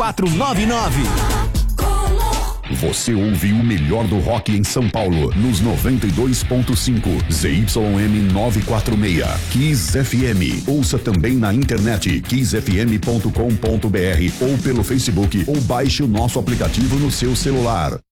3499. Você ouve o melhor do rock em São Paulo, nos 92.5 ZYM 946, Kiss FM. Ouça também na internet kissfm.com.br ou pelo Facebook ou baixe o nosso aplicativo no seu celular.